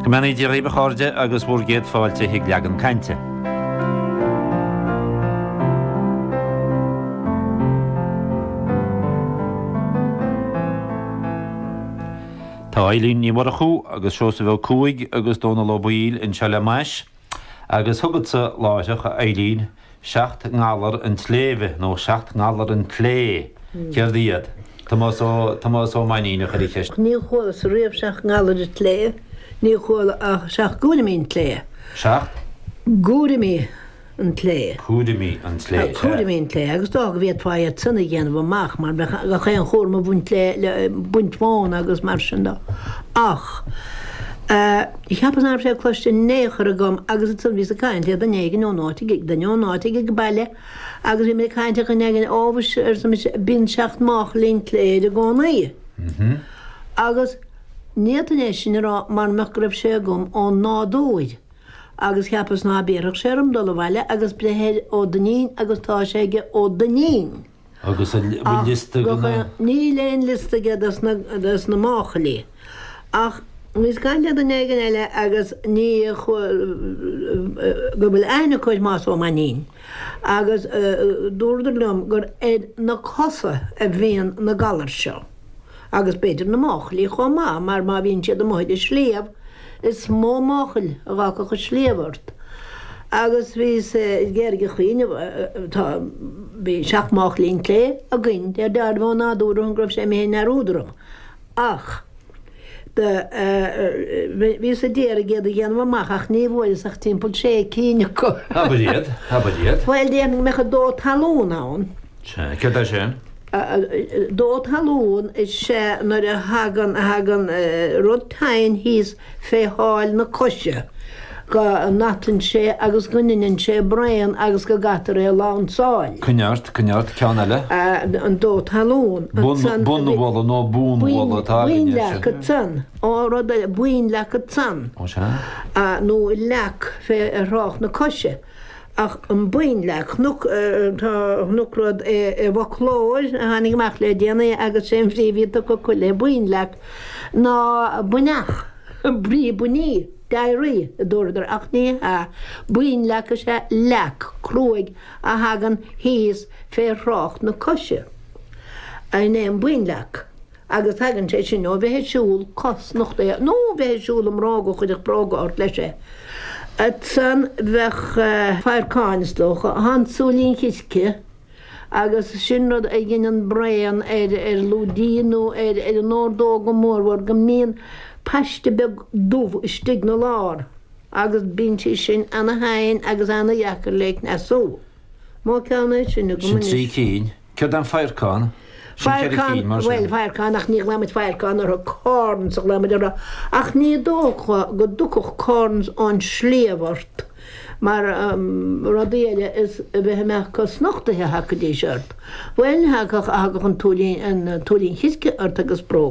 Gymana di rhaid bachordia agus bwrgyd ffawalte hig legan cainte. Tá Eileen ní mar a chú agus seo sa bheith cúig agus dóna lobíl in se le mais agus thugad sa láiseach a Eileen 7 ngálar an tléve nó 7 ngálar an tlé ceirdiad. Tá más ó mainína chu rícheist. Ní chóla sa riamh 7 ngálar an tlé, ní chóla a 7 gúramí an tlé. 7? Gúramí an tlé. Gúramí an tlé. Gúramí an tlé, agus dá go bhéad fáiad sanna ghéanamh amach, mar go chéan chóirma buint mán agus mar sin dá. Ach, ich heb een aantal kosten 9 gom, agus het zo wie ze kan. Die dan 9 nodig, ik dan nodig, ik bellen. Agus we met kan tegen 9 overs, zo met bin 7 maagling kleden gaan nee. Agus niet een esje maar mag grep gom on na dood. Agus heb eens na berig scherm dolle welle, agus blehe odenin, agus taasje odenin. Agus een listige. Nee, leen listige, dat is na maagli. Ach. Mis gan de negenelle agus ní gobel eine kois mas o manin. Agus doorderlum gur na kosse a bhíon na galershow. Agus beter na mochli choma, maar ma vintje de moide sleef is mo mochel rake gesleeverd. Agus vís gerge chine ta be schach mochlin kle a gin der daar wo na door hun grof sem heen naar roedrum. Ach wie ze deren gede gaan we mag niet worden zegt tempel check-in ko. Habadiet. Wel die me gedood hallo nou. Tja, dat zijn. Dood hallo is naar de hagen rotain his fehal na kosje. Ga natten sé agus gunnin sé Brian agus go gatar é lán sáil. Cynart ceanile? An dót halún. Bunhla nó búnhla tá. Buin le go tsan. Ó rud buin le go tsan. Ó se? Nó lech fé rách na cosise. Ach an buin lech nuk rud bhlóir hánig meach le déana agus sé fríomhí go chu le buin lech ná buneach brí buní. Diary doorder ach nee ha buin lekker se lek kroig a hagan hees verrocht na kosje. I neem buin lek. Agus hagan se no we het school kost nog de no we het school om rogo goedig brogo ort lesje. Het san weg Fairkansloch han solin kiske. Agus sinrod eigen Brian Ludino Nordogo mor gemeen Pashte beg dúf stig na lár, agus bíntí sin anna hain agus anna jacar leik na sú. Má ceanna sin na Sin trí cín, cead an Faircán? Well, Faircán ach ní lemid Faircán ar a corns ach lemid ar a ach ní dócha go dúcoch corns an slévart. Maar radéile is bheith meach go snachtathe hacadí seart. Well hagach an tólín hiske ar agus bró.